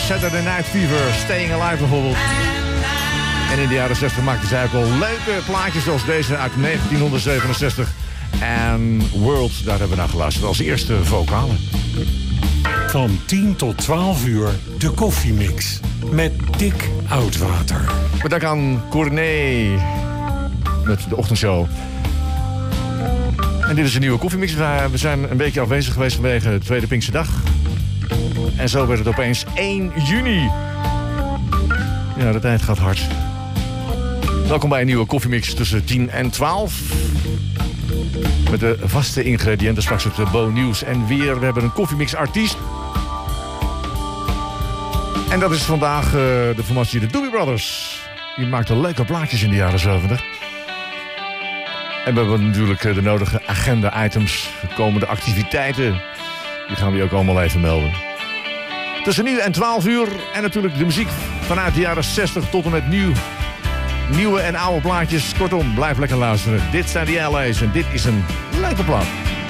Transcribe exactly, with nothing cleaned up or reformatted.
Saturday Night Fever, Staying Alive bijvoorbeeld. En in de jaren zestig maakten zij ook wel leuke plaatjes zoals deze uit negentien zevenenzestig. En World, daar hebben we naar geluisterd als eerste vocalen. Van tien tot twaalf uur de koffiemix met Dick Oudwater. Bedankt aan Corné met de ochtendshow. En dit is een nieuwe koffiemix. We zijn een beetje afwezig geweest vanwege de Tweede Pinkse Dag. En zo werd het opeens één juni. Ja, de tijd gaat hard. Welkom bij een nieuwe koffiemix tussen tien en twaalf. Met de vaste ingrediënten straks het Bo Nieuws en weer. We hebben een koffiemix-artiest. En dat is vandaag uh, de formatie de Doobie Brothers. Die maakte leuke plaatjes in de jaren zeventig. En we hebben natuurlijk de nodige agenda-items, de komende activiteiten. Die gaan we ook allemaal even melden. Tussen nu en twaalf uur. En natuurlijk de muziek vanuit de jaren zestig tot en met nieuw. Nieuwe en oude plaatjes. Kortom, blijf lekker luisteren. Dit zijn de L A's en dit is een leuke plaat.